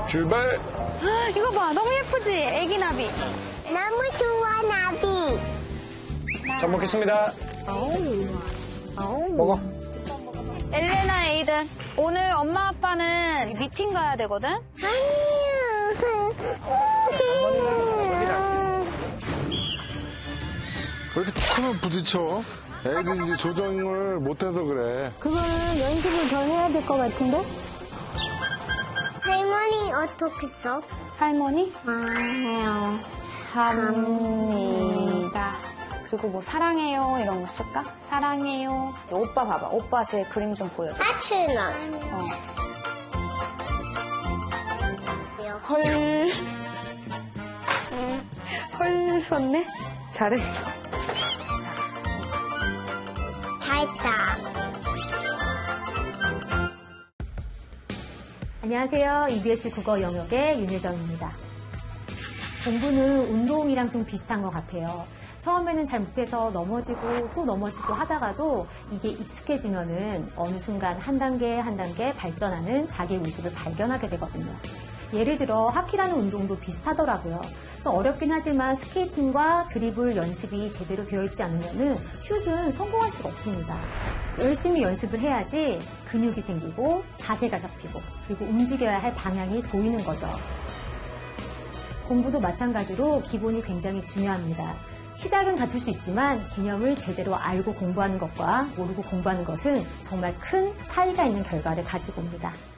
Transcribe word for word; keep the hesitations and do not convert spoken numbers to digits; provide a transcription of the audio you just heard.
출발. 이거 봐, 너무 예쁘지? 애기 나비. 너무 좋아, 나비. 잘 먹겠습니다. 먹어. 엘레나, 에이든, 오늘 엄마 아빠는 미팅 가야 되거든? 왜 이렇게 툭 하면 부딪혀? 애들이 이제 조정을 못해서 그래. 그거는 연습을 더 해야 될 것 같은데? 할머니 어떻게 써? 할머니? 아, 합니다. 그리고 뭐 사랑해요 이런 거 쓸까? 사랑해요. 이제 오빠 봐봐. 오빠 제 그림 좀 보여줘. 하트는? 어. 헐. 헐 썼네? 잘했어. 잘했다. 안녕하세요. 이비에스 국어 영역의 윤혜정입니다. 공부는 운동이랑 좀 비슷한 것 같아요. 처음에는 잘 못해서 넘어지고 또 넘어지고 하다가도 이게 익숙해지면은 어느 순간 한 단계 한 단계 발전하는 자기의 모습을 발견하게 되거든요. 예를 들어 하키라는 운동도 비슷하더라고요. 좀 어렵긴 하지만 스케이팅과 드리블 연습이 제대로 되어 있지 않으면은 슛은 성공할 수가 없습니다. 열심히 연습을 해야지 근육이 생기고 자세가 잡히고 그리고 움직여야 할 방향이 보이는 거죠. 공부도 마찬가지로 기본이 굉장히 중요합니다. 시작은 같을 수 있지만 개념을 제대로 알고 공부하는 것과 모르고 공부하는 것은 정말 큰 차이가 있는 결과를 가지고 옵니다.